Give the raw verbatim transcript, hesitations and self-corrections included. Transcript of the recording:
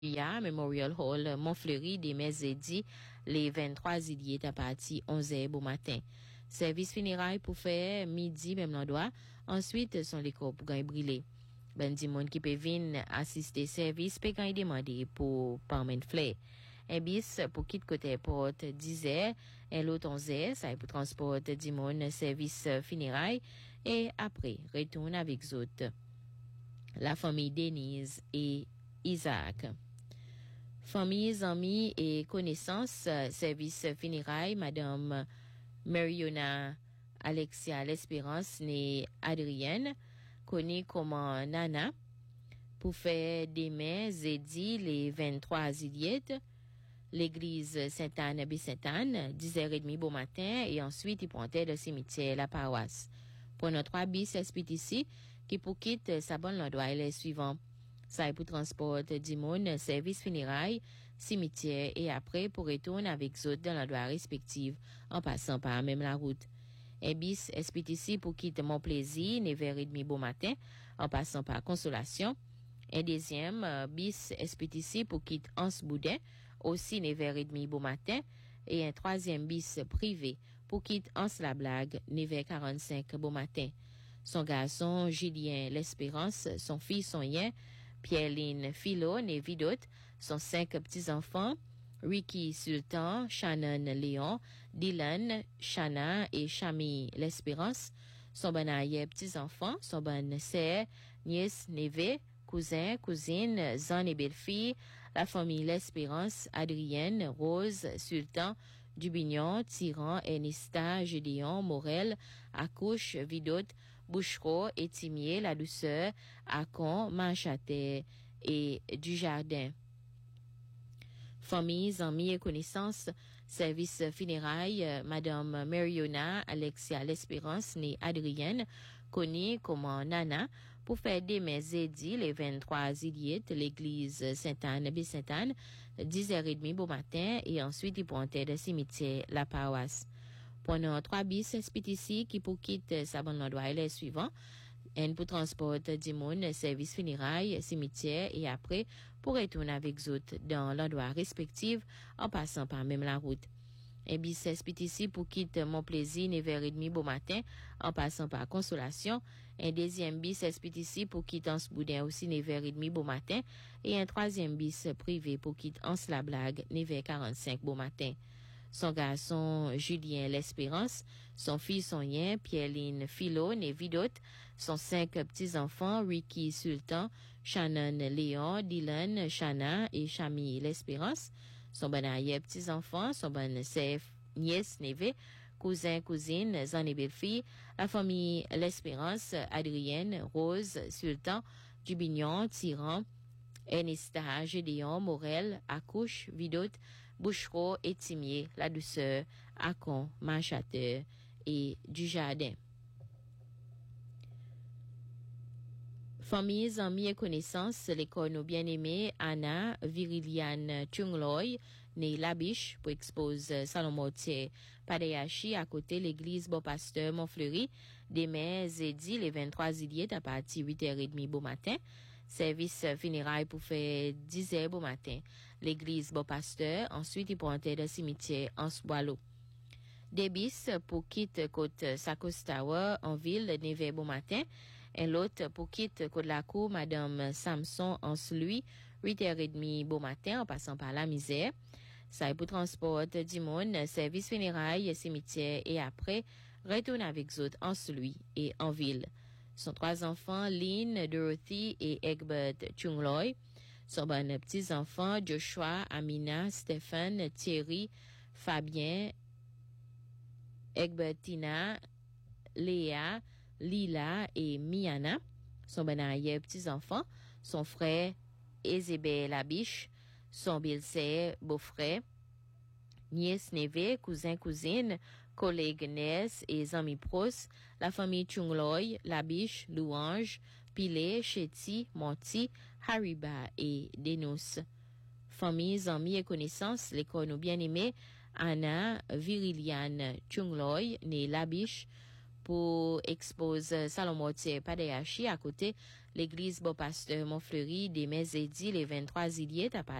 Memorial Hall, Montfleury, des Mézédi, les vingt-trois juillet à partir onze heures bon matin. Service funérailles pour faire midi, même l'endroit. Ensuite, sont les corps pour gagner brûler. Ben, di monde qui peut venir assister service, peut gagner demander pour Parmen Flay. Un bis pour quitter côté porte dix heures, et l'autre onze heures, ça est pour transport du monde service funérailles, et après, retourne avec autres. La famille Denise et Isaac. Famille, amis et connaissances, service funérailles, Madame Mariona Alexia L'Espérance, née Adrienne, connue comme Nana, pour faire demain, jeudi, les vingt-trois juillet, l'église Sainte-Anne, Sainte-Anne, dix heures trente bon matin, et ensuite, il pointait le cimetière, la paroisse. Pour notre trois bis, ici, qui pour quitter sa bonne l'endroit, elle est suivant. Ça est pour transport du monde, service funérailles, cimetière, et après, pour retourner avec autres dans l'endroit respectif, en passant par même la route. Un bis, ici, pour quitter mon plaisir, neuf heures trente bon matin, en passant par Consolation. Un deuxième euh, bis ici pour quitter Anse Boudin, aussi neuf heures trente bon matin, et un troisième bis privé pour quitter Anse La Blague, neuf heures quarante-cinq bon matin. Son garçon, Julien L'Espérance, son fils, son yen, Pierre-Line Philo, né Vidot, son cinq petits-enfants, Ricky Sultan, Shannon Léon, Dylan, Shanna et Chami L'Espérance, son bon aïe petits-enfants, son bonne sœur, nièce, neveu, cousin, cousine, zan et belle-fille, la famille L'Espérance, Adrienne, Rose, Sultan, Dubignon, Tyran, Ernesta, Gédéon, Morel, Accouche, Vidot, Bouchereau, Étimier, La Douceur, Acon, Manchater et Dujardin. Familles, amis et connaissances, service funérailles, euh, Madame Mariona Alexia L'Espérance, née Adrienne, connue comme Nana, pour faire demain jeudi, les vingt-trois juillet, l'église Sainte-Anne, Sainte-Anne, dix heures trente bon matin, et ensuite il pointait le cimetière, la paroisse. Pendant trois bis, ici, qui pour quitter sa bonne endroit, elle est suivant. Un pour transport du monde, service funérailles, cimetière, et après, pour retourner avec autres dans l'endroit respectif, en passant par même la route. Un bis ici pour quitter mon plaisir, neuf heures trente bon matin, en passant par Consolation. Un deuxième bis ici pour quitter Anse Boudin, aussi neuf heures trente bon matin, et un troisième bis privé pour quitter Anse La Blague, neuf heures quarante-cinq bon matin. Son garçon, Julien L'Espérance, son fils, son yen, Pierre-Line Philo, né Vidot, son cinq petits-enfants, Ricky Sultan, Shannon Léon, Dylan, Shanna et Chami L'Espérance, son bon aïe petits-enfants, son bonne sœur, nièce, neveu, cousin, cousine, zan et belle-fille, la famille L'Espérance, Adrienne, Rose, Sultan, Dubignon, Tyran, Ernesta, Gédéon, Morel, Accouche, Vidot, Bouchereau, Étimier, La Douceur, Acon, Manchater et Dujardin. Familles, amis et connaissances, l'école nos bien-aimés, Anna Viriliane Chungloy, née Labiche, pour expose Salomortier, Padeyachi, à côté l'église Bon Pasteur Montfleury, demain, jeudi, les vingt-trois juillet, à partir huit heures trente bon matin. Service funérailles pour faire dix heures bon matin. L'église Bon Pasteur, ensuite il pointait le cimetière Anse-Boileau. Débis pour quitter côte Sacos Tower en ville, neuf heures bon matin. Et l'autre pour quitter côte la cour, Madame Samson Anse-Louis, huit heures trente bon matin en passant par la misère. Ça est pour transport du monde, service funérailles, cimetière et après, retourne avec autres Anse-Louis et en ville. Son trois enfants, Lynn, Dorothy et Egbert Chungloy. Son bon petits-enfants, Joshua, Amina, Stéphane, Thierry, Fabien, Egbertina, Léa, Lila et Miana. Son bon aïe petits-enfants, son frère, Ezébé Labiche, son belle-sœur, beau-frère, nièce, neveu, cousin, cousine, collègues, nièces et amis proches, la famille Chungloy, Labiche, Louange, Pilé, Chéti, Monti, Hariba et Denos. Familles, amis et connaissances, l'école nos bien-aimés, Anna Viriliane Chungloy, née Labiche, pour expose Salomortier Padeyachi à côté l'église Bon Pasteur Montfleury des Mézédis le vingt-trois juillet à